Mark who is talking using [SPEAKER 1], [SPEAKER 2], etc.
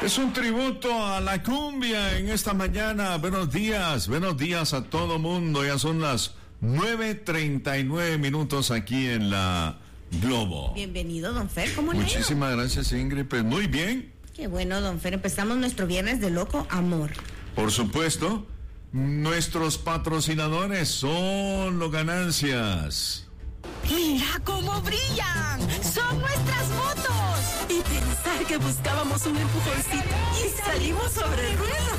[SPEAKER 1] Es un tributo a la cumbia en esta mañana. Buenos días a todo mundo. Ya son las 9:39 aquí en la Globo.
[SPEAKER 2] Bienvenido, don Fer, ¿cómo le ha ido?
[SPEAKER 1] Muchísimas gracias, Ingrid. Pues muy bien.
[SPEAKER 2] Qué bueno, don Fer. Empezamos nuestro viernes de loco amor.
[SPEAKER 1] Por supuesto, nuestros patrocinadores son los Ganancias.
[SPEAKER 3] ¡Mira cómo brillan! ¡Son nuestras motos! Y pensar que buscábamos un empujoncito y salimos sobre ruedas.